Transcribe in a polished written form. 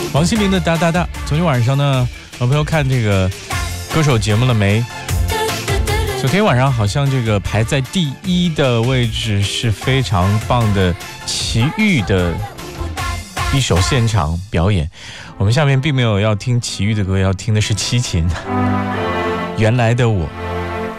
王心凌的哒哒哒。昨天晚上呢，老朋友看这个歌手节目了没？昨天晚上好像这个排在第一的位置是非常棒的齐豫的一首现场表演。我们下面并没有要听齐豫的歌，要听的是齐秦原来的我。